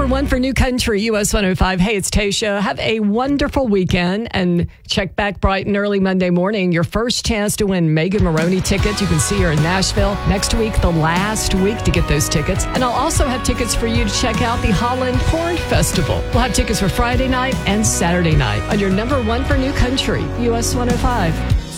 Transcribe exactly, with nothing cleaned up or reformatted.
number one for New Country, U S one oh five. Hey, it's Tasha. Have a wonderful weekend and check back bright and early Monday morning. Your first chance to win Megan Maroney tickets. You can see her in Nashville next week, the last week to get those tickets. And I'll also have tickets for you to check out the Holland Porn Festival. We'll have tickets for Friday night and Saturday night on your number one for New Country, U S one oh five.